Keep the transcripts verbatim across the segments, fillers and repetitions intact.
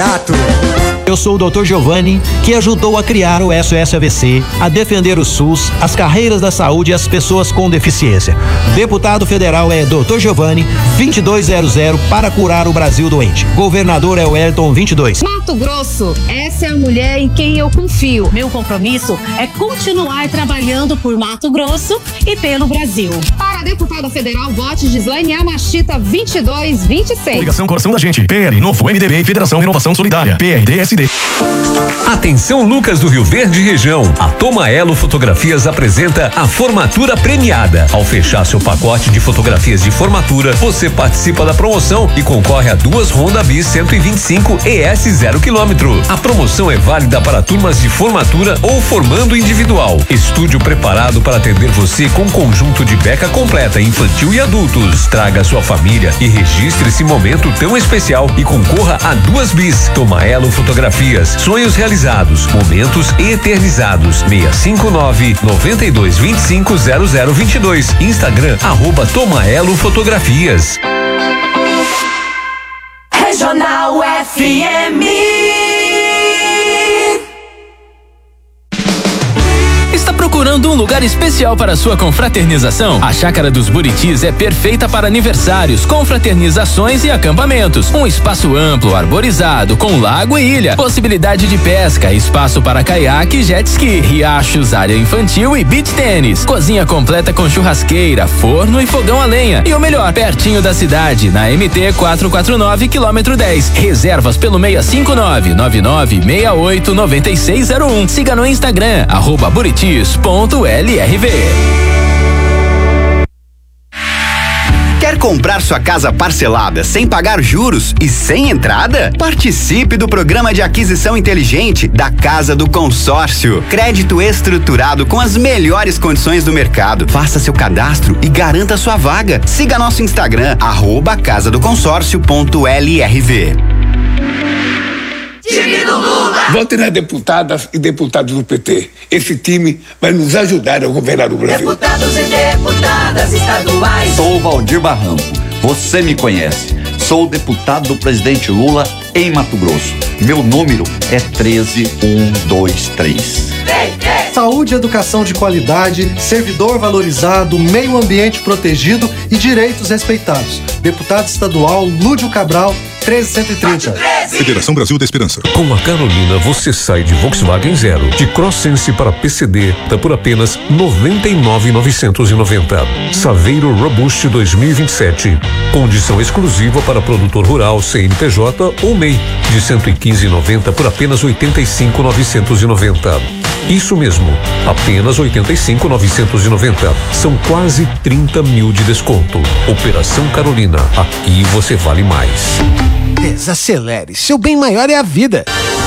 barato. Eu sou o doutor Giovanni, que ajudou a criar o S O S A V C, a defender o SUS, as carreiras da saúde e as pessoas com deficiência. Deputado federal é doutor Giovanni, vinte e dois zero zero, para curar o Brasil doente. Governador é o Wellington vinte e dois. Mato Grosso, essa é a mulher em quem eu confio. Meu compromisso é continuar trabalhando por Mato Grosso e pelo Brasil. Para a deputada federal, vote Gislaine Amachita vinte e dois vinte e seis. Ligação Coração da Gente, P L, Novo, M D B, Federação Renovação Solidária, P R D S D. Atenção, Lucas do Rio Verde e região. A Tomaelo Fotografias apresenta a formatura premiada. Ao fechar seu pacote de fotografias de formatura, você participa da promoção e concorre a duas Honda Bis cento e vinte e cinco E S zero quilômetro. A promoção é válida para turmas de formatura ou formando individual. Estúdio preparado para atender você com conjunto de beca completa, infantil e adultos. Traga sua família e registre esse momento tão especial e concorra a duas bis. Tomaelo Fotografias, sonhos realizados, momentos eternizados. seis cinco nove, nove dois dois cinco, zero zero dois dois. Instagram, arroba Tomaelo Fotografias. Regional F M. Está procurando um lugar especial para sua confraternização? A Chácara dos Buritis é perfeita para aniversários, confraternizações e acampamentos. Um espaço amplo, arborizado, com lago e ilha. Possibilidade de pesca, espaço para caiaque e jet ski, riachos, área infantil e beach tênis. Cozinha completa com churrasqueira, forno e fogão a lenha. E o melhor, pertinho da cidade, na M T quatrocentos e quarenta e nove, quilômetro dez. Reservas pelo seis cinco nove, nove nove seis oito, nove seis zero um. Siga no Instagram, arroba Buritis. Ponto L R V. Quer comprar sua casa parcelada sem pagar juros e sem entrada? Participe do programa de aquisição inteligente da Casa do Consórcio. Crédito estruturado com as melhores condições do mercado. Faça seu cadastro e garanta sua vaga. Siga nosso Instagram, arroba casa do consórcio ponto L R V. Time do Lula! Vote nas deputadas e deputados do P T. Esse time vai nos ajudar a governar o Brasil. Deputados e deputadas estaduais. Sou Valdir Barranco. Você me conhece. Sou deputado do presidente Lula em Mato Grosso. Meu número é treze um dois três. Saúde e educação de qualidade, servidor valorizado, meio ambiente protegido e direitos respeitados. Deputado estadual Lúdio Cabral, treze cento e trinta. Federação Brasil da Esperança. Com a Carolina, você sai de Volkswagen Zero, de Crosssense para P C D, tá por apenas noventa e nove mil novecentos e noventa. Saveiro Robust dois mil e vinte e sete. Condição exclusiva para produtor rural, C N P J ou M E I, de cento e quinze mil e noventa por apenas oitenta e cinco mil novecentos e noventa. Isso mesmo, apenas oitenta e cinco mil novecentos e noventa. São quase trinta mil de desconto. Operação Carolina, aqui você vale mais. Desacelere, seu bem maior é a vida.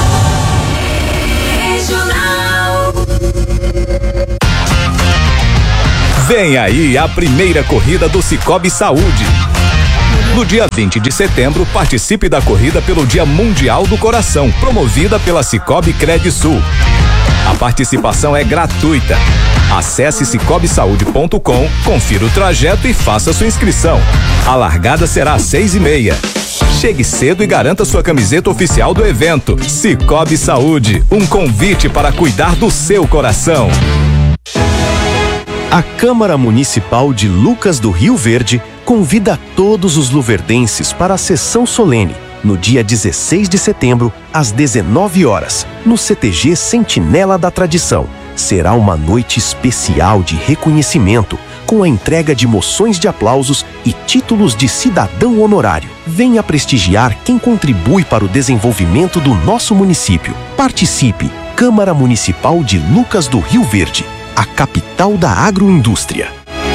Vem aí a primeira corrida do Cicobi Saúde. No dia vinte de setembro, participe da corrida pelo Dia Mundial do Coração, promovida pela Cicobi Credisul. A participação é gratuita. Acesse cicobi saúde ponto com, confira o trajeto e faça sua inscrição. A largada será às seis e meia. Chegue cedo e garanta sua camiseta oficial do evento. Cicobi Saúde, um convite para cuidar do seu coração. A Câmara Municipal de Lucas do Rio Verde convida todos os luverdenses para a sessão solene, no dia dezesseis de setembro, às dezenove horas, no C T G Sentinela da Tradição. Será uma noite especial de reconhecimento, com a entrega de moções de aplausos e títulos de cidadão honorário. Venha prestigiar quem contribui para o desenvolvimento do nosso município. Participe! Câmara Municipal de Lucas do Rio Verde, a capital da agroindústria.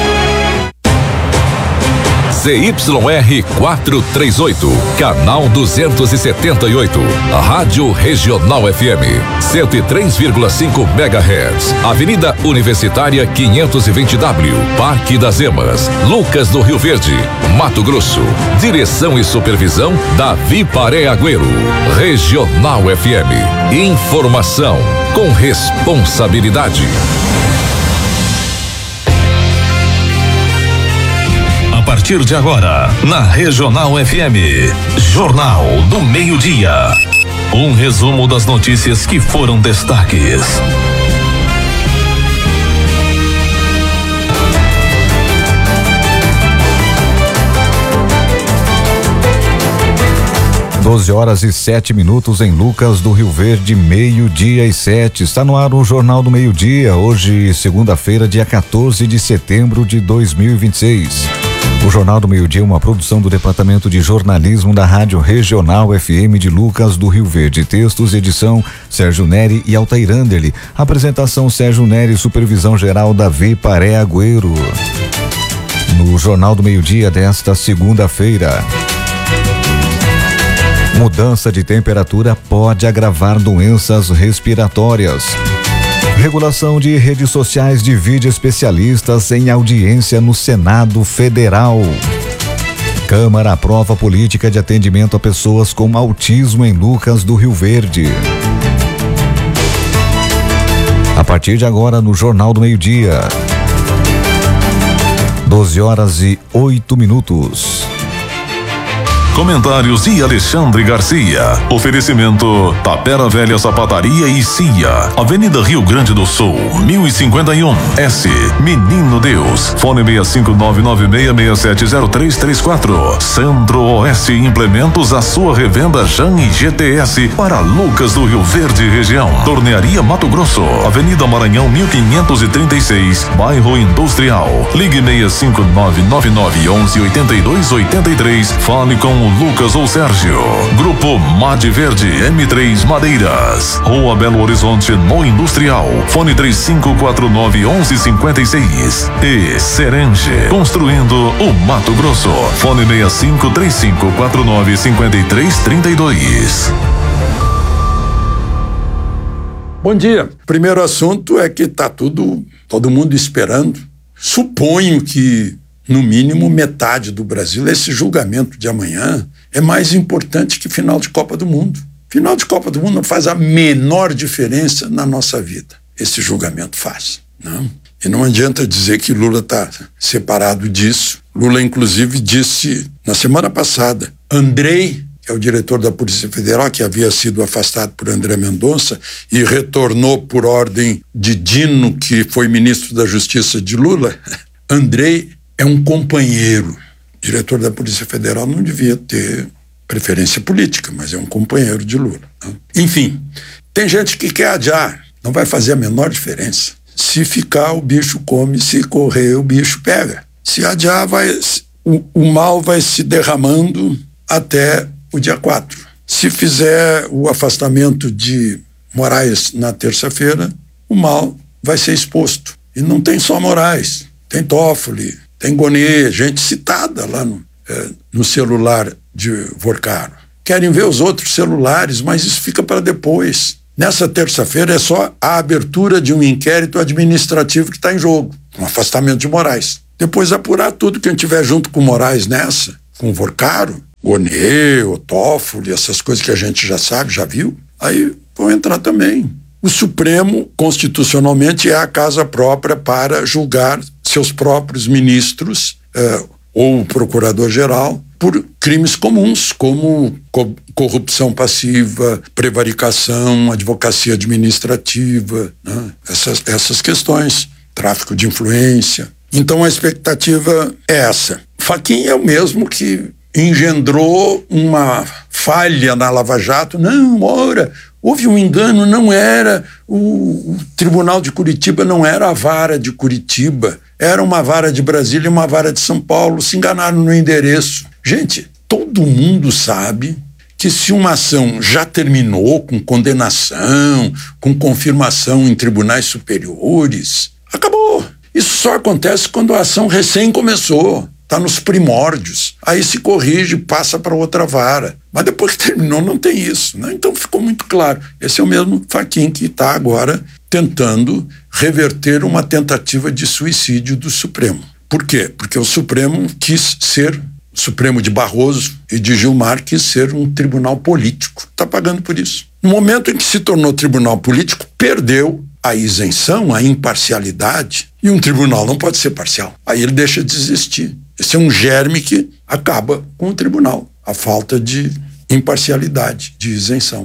Z Y R quatrocentos e trinta e oito, canal duzentos e setenta e oito, Rádio Regional F M, cento e três vírgula cinco megahertz, Avenida Universitária quinhentos e vinte W, Parque das Emas, Lucas do Rio Verde, Mato Grosso. Direção e supervisão Davi Paré Agüero. Regional F M, informação com responsabilidade. A partir de agora, na Regional F M, Jornal do Meio-Dia. Um resumo das notícias que foram destaques. doze horas e sete minutos em Lucas do Rio Verde, meio-dia e sete. Está no ar o Jornal do Meio-Dia, hoje, segunda-feira, dia quatorze de setembro de dois mil e vinte e seis. O Jornal do Meio-Dia é uma produção do Departamento de Jornalismo da Rádio Regional F M de Lucas do Rio Verde. Textos, edição Sérgio Neri e Altair Anderli. Apresentação Sérgio Neri, supervisão geral Davi Paré Agüero. No Jornal do Meio-Dia desta segunda-feira. Mudança de temperatura pode agravar doenças respiratórias. Regulação de redes sociais divide especialistas em audiência no Senado Federal. Câmara aprova política de atendimento a pessoas com autismo em Lucas do Rio Verde. A partir de agora no Jornal do Meio-Dia. doze horas e oito minutos. Comentários de Alexandre Garcia. Oferecimento Tapera Velha Sapataria e Cia. Avenida Rio Grande do Sul, mil e cinquenta e um. S. Menino Deus. Fone seis cinco nove nove seis seis sete zero três três quatro. Centro-Oeste Implementos, a sua revenda Jan e G T S para Lucas do Rio Verde região. Tornearia Mato Grosso. Avenida Maranhão mil quinhentos e trinta e seis, Bairro Industrial. Ligue seis cinco nove nove nove onze oitenta e dois oitenta e três. Fale com o Lucas ou Sérgio. Grupo Made Verde M três Madeiras. Rua Belo Horizonte no Industrial. Fone três cinco quatro nove onze cinquenta e seis. E Serenge. Construindo o Mato Grosso. Fone seis cinco três cinco quatro nove cinco três três dois. Bom dia. Primeiro assunto é que tá tudo, todo mundo esperando. Suponho que no mínimo metade do Brasil, esse julgamento de amanhã é mais importante que final de Copa do Mundo. Final de Copa do Mundo não faz a menor diferença na nossa vida. Esse julgamento faz, não? E não adianta dizer que Lula está separado disso. Lula, inclusive, disse na semana passada, Andrei, que é o diretor da Polícia Federal, que havia sido afastado por André Mendonça e retornou por ordem de Dino, que foi ministro da Justiça de Lula, Andrei é um companheiro. O diretor da Polícia Federal não devia ter preferência política, mas é um companheiro de Lula. Né? Enfim, tem gente que quer adiar, não vai fazer a menor diferença. Se ficar, o bicho come, se correr, o bicho pega. Se adiar, vai, o, o mal vai se derramando até o dia quatro. Se fizer o afastamento de Moraes na terça-feira, o mal vai ser exposto. E não tem só Moraes, tem Toffoli, tem Gonê, gente citada lá no, é, no celular de Vorcaro. Querem ver os outros celulares, mas isso fica para depois. Nessa terça-feira é só a abertura de um inquérito administrativo que está em jogo, um afastamento de Moraes. Depois apurar tudo que a gente tiver junto com Moraes nessa, com Vorcaro, Gonê, o Toffoli, essas coisas que a gente já sabe, já viu, aí vão entrar também. O Supremo, constitucionalmente, é a casa própria para julgar seus próprios ministros eh, ou o procurador-geral por crimes comuns, como co- corrupção passiva, prevaricação, advocacia administrativa, né? essas, essas questões, tráfico de influência. Então a expectativa é essa. Fachin é o mesmo que engendrou uma falha na Lava Jato. Não, ora, houve um engano, não era, o, o Tribunal de Curitiba não era a vara de Curitiba, era uma vara de Brasília e uma vara de São Paulo, se enganaram no endereço. Gente, todo mundo sabe que se uma ação já terminou com condenação, com confirmação em tribunais superiores, acabou. Isso só acontece quando a ação recém começou. Está nos primórdios, aí se corrige, passa para outra vara. Mas depois que terminou não tem isso, né? Então ficou muito claro. Esse é o mesmo Fachin que está agora tentando reverter uma tentativa de suicídio do Supremo. Por quê? Porque o Supremo quis ser, o Supremo de Barroso e de Gilmar quis ser um tribunal político. Está pagando por isso. No momento em que se tornou tribunal político, perdeu a isenção, a imparcialidade, e um tribunal não pode ser parcial. Aí ele deixa de existir. Esse é um germe que acaba com o tribunal. A falta de imparcialidade, de isenção.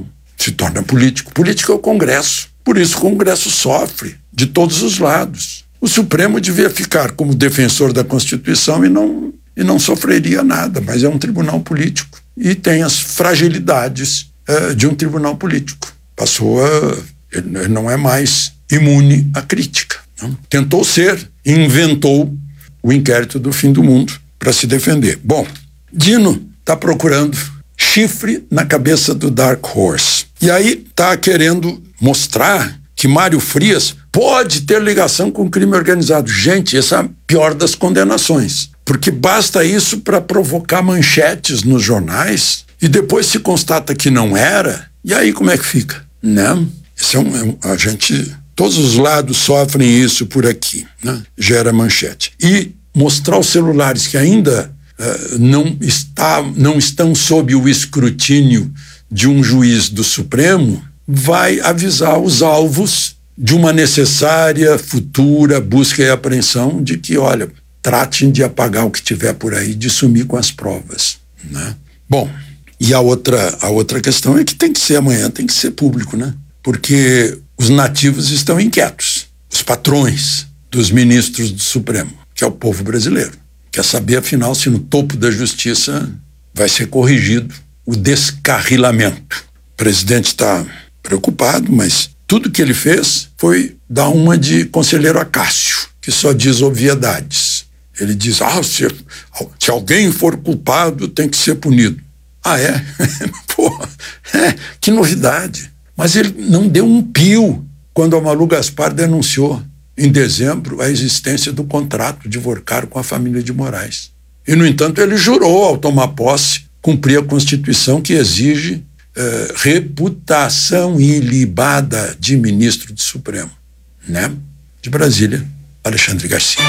se torna político. Político é o Congresso. Por isso o Congresso sofre de todos os lados. O Supremo devia ficar como defensor da Constituição e não, e não sofreria nada, mas é um tribunal político e tem as fragilidades uh, de um tribunal político. Passou a... ele não é mais imune à crítica. Não? Tentou ser, inventou o inquérito do fim do mundo para se defender. Bom, Dino está procurando chifre na cabeça do Dark Horse. E aí está querendo mostrar que Mário Frias pode ter ligação com o crime organizado. Gente, essa é a pior das condenações. Porque basta isso para provocar manchetes nos jornais e depois se constata que não era. E aí como é que fica? Não. Isso é um, a gente, todos os lados sofrem isso por aqui, né? Gera manchete. E mostrar os celulares que ainda uh, não, está, não estão sob o escrutínio de um juiz do Supremo vai avisar os alvos de uma necessária futura busca e apreensão de que, olha, tratem de apagar o que tiver por aí, de sumir com as provas, né? Bom, e a outra, a outra questão é que tem que ser amanhã, tem que ser público, né? Porque os nativos estão inquietos, os patrões dos ministros do Supremo, que é o povo brasileiro. Quer saber, afinal, se no topo da justiça vai ser corrigido o descarrilamento. O presidente está preocupado, mas tudo que ele fez foi dar uma de conselheiro Acácio, que só diz obviedades. Ele diz, ah, se, se alguém for culpado, tem que ser punido. Ah, é? Pô, é, que novidade. Mas ele não deu um pio quando a Malu Gaspar denunciou, em dezembro, a existência do contrato de Vorcaro com a família de Moraes. E, no entanto, ele jurou, ao tomar posse, cumprir a Constituição que exige eh, reputação ilibada de ministro do Supremo. Né? De Brasília, Alexandre Garcia.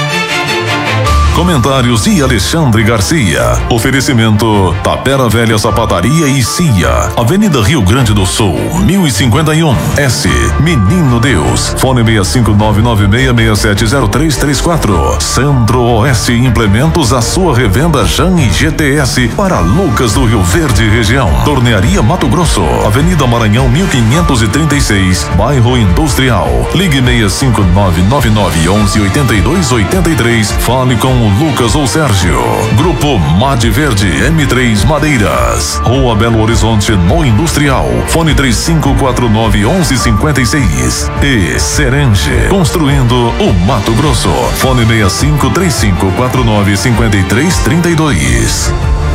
Comentários de Alexandre Garcia. Oferecimento Tapera Velha Sapataria e Cia. Avenida Rio Grande do Sul, mil e cinquenta e um. S. Menino Deus. Fone seis cinco nove nove seis seis sete zero três três quatro. Centro-Oeste Implementos, a sua revenda Jan e G T S para Lucas do Rio Verde região. Tornearia Mato Grosso. Avenida Maranhão mil quinhentos e trinta e seis, Bairro Industrial. Ligue seis cinco nove nove nove onze oitenta e dois oitenta e três. Fale com Lucas ou Sérgio. Grupo Made Verde M três Madeiras. Rua Belo Horizonte no Industrial. Fone três cinco quatro nove onze cinquenta e seis. E Serenge. Construindo o Mato Grosso. Fone seis cinco três cinco quatro nove cinco três três dois.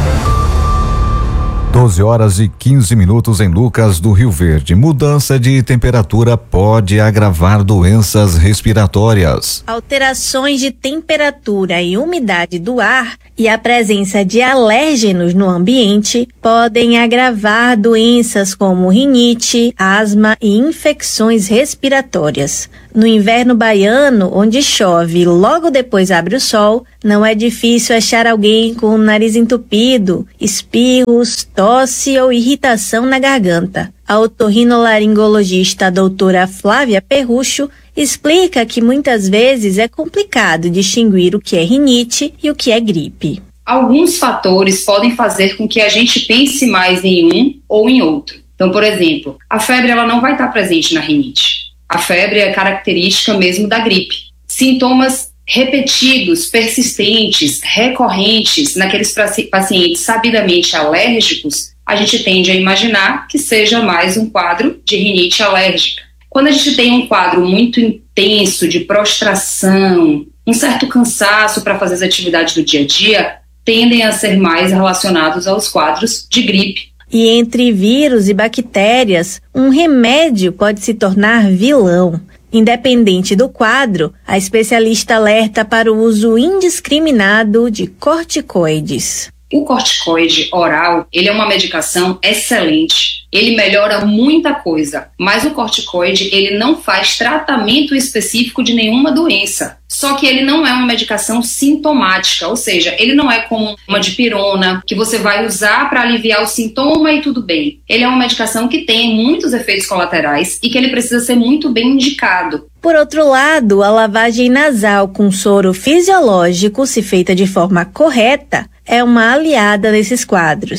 doze horas e quinze minutos em Lucas do Rio Verde. Mudança de temperatura pode agravar doenças respiratórias. Alterações de temperatura e umidade do ar e a presença de alérgenos no ambiente podem agravar doenças como rinite, asma e infecções respiratórias. No inverno baiano, onde chove e logo depois abre o sol, não é difícil achar alguém com o nariz entupido, espirros, tosse ou irritação na garganta. A otorrinolaringologista doutora Flávia Perrucho explica que muitas vezes é complicado distinguir o que é rinite e o que é gripe. Alguns fatores podem fazer com que a gente pense mais em um ou em outro. Então, por exemplo, a febre ela não vai estar presente na rinite. A febre é característica mesmo da gripe. Sintomas repetidos, persistentes, recorrentes naqueles pacientes sabidamente alérgicos, a gente tende a imaginar que seja mais um quadro de rinite alérgica. Quando a gente tem um quadro muito intenso de prostração, um certo cansaço para fazer as atividades do dia a dia, tendem a ser mais relacionados aos quadros de gripe. E entre vírus e bactérias, um remédio pode se tornar vilão. Independente do quadro, a especialista alerta para o uso indiscriminado de corticoides. O corticoide oral, ele é uma medicação excelente. Ele melhora muita coisa, mas o corticoide, ele não faz tratamento específico de nenhuma doença. Só que ele não é uma medicação sintomática, ou seja, ele não é como uma dipirona, que você vai usar para aliviar o sintoma e tudo bem. Ele é uma medicação que tem muitos efeitos colaterais e que ele precisa ser muito bem indicado. Por outro lado, a lavagem nasal com soro fisiológico, se feita de forma correta, é uma aliada nesses quadros.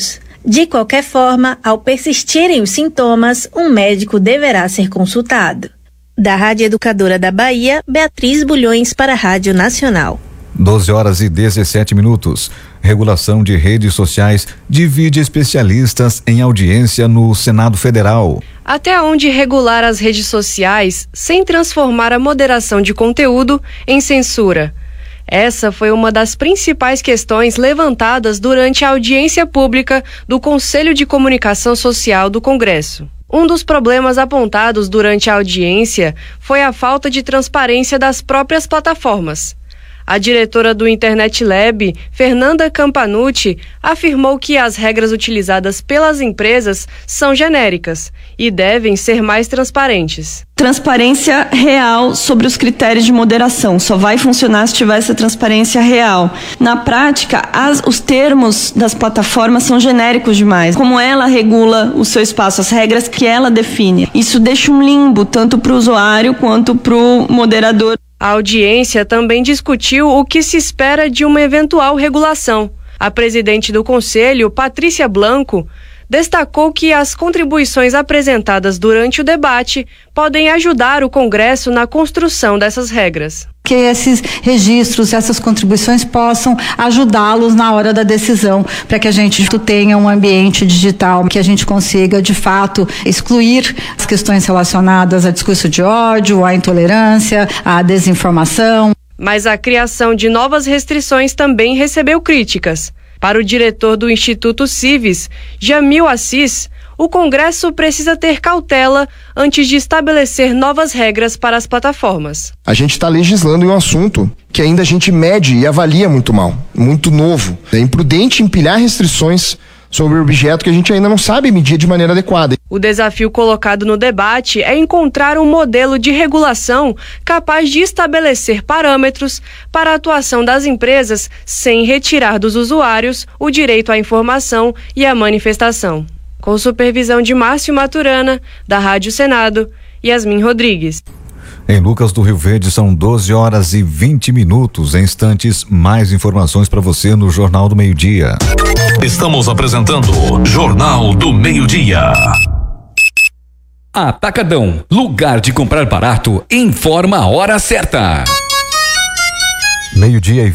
De qualquer forma, ao persistirem os sintomas, um médico deverá ser consultado. Da Rádio Educadora da Bahia, Beatriz Bulhões para a Rádio Nacional. doze horas e dezessete minutos. Regulação de redes sociais divide especialistas em audiência no Senado Federal. Até onde regular as redes sociais sem transformar a moderação de conteúdo em censura? Essa foi uma das principais questões levantadas durante a audiência pública do Conselho de Comunicação Social do Congresso. Um dos problemas apontados durante a audiência foi a falta de transparência das próprias plataformas. A diretora do Internet Lab, Fernanda Campanucci, afirmou que as regras utilizadas pelas empresas são genéricas e devem ser mais transparentes. Transparência real sobre os critérios de moderação. Só vai funcionar se tiver essa transparência real. Na prática, as, os termos das plataformas são genéricos demais. Como ela regula o seu espaço, as regras que ela define. Isso deixa um limbo tanto para o usuário quanto para o moderador. A audiência também discutiu o que se espera de uma eventual regulação. A presidente do Conselho, Patrícia Blanco, destacou que as contribuições apresentadas durante o debate podem ajudar o Congresso na construção dessas regras. Que esses registros, essas contribuições possam ajudá-los na hora da decisão, para que a gente tenha um ambiente digital, que a gente consiga, de fato, excluir as questões relacionadas a discurso de ódio, à intolerância, à desinformação. Mas a criação de novas restrições também recebeu críticas. Para o diretor do Instituto Civis, Jamil Assis, o Congresso precisa ter cautela antes de estabelecer novas regras para as plataformas. A gente está legislando em um assunto que ainda a gente mede e avalia muito mal, muito novo. É imprudente empilhar restrições sobre o objeto que a gente ainda não sabe medir de maneira adequada. O desafio colocado no debate é encontrar um modelo de regulação capaz de estabelecer parâmetros para a atuação das empresas sem retirar dos usuários o direito à informação e à manifestação. Com supervisão de Márcio Maturana, da Rádio Senado, Yasmin Rodrigues. Em Lucas do Rio Verde são doze horas e vinte minutos. Em instantes, mais informações para você no Jornal do Meio-Dia. Estamos apresentando Jornal do Meio-Dia. Atacadão, lugar de comprar barato, informa a hora certa. Meio-dia e